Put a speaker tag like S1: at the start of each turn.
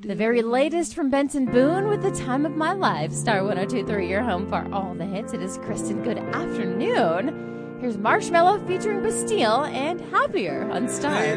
S1: The very latest from Benson Boone with The Time of My Life. Star 102.3, your home for all the hits. It is Kristen. Good afternoon. Here's Marshmello featuring Bastille and Happier on Star.